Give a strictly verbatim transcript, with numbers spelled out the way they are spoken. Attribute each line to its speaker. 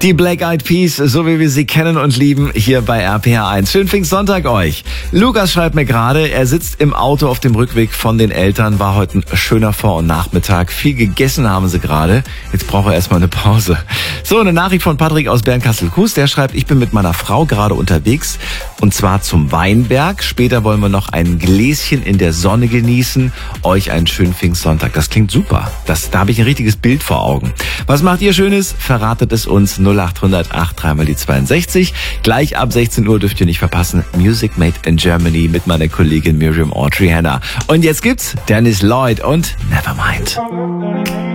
Speaker 1: Die Black Eyed Peas, so wie wir sie kennen und lieben, hier bei R P R eins. Schönen Pfingstsonntag euch. Lukas schreibt mir gerade, er sitzt im Auto auf dem Rückweg von den Eltern, war heute ein schöner Vor- und Nachmittag. Viel gegessen haben sie gerade. Jetzt braucht er erstmal eine Pause. So, eine Nachricht von Patrick aus Bernkastel-Kues. Der schreibt, ich bin mit meiner Frau gerade unterwegs und zwar zum Weinberg. Später wollen wir noch ein Gläschen in der Sonne genießen. Euch einen schönen Pfingstsonntag. Das klingt super. Das, da habe ich ein richtiges Bild vor Augen. Was macht ihr Schönes? Verratet es uns. null acht null null acht drei mal die zweiundsechzig. Gleich ab sechzehn Uhr dürft ihr nicht verpassen. Music Made in Germany mit meiner Kollegin Miriam Audrey Hanna. Und jetzt gibt's Dennis Lloyd und Nevermind.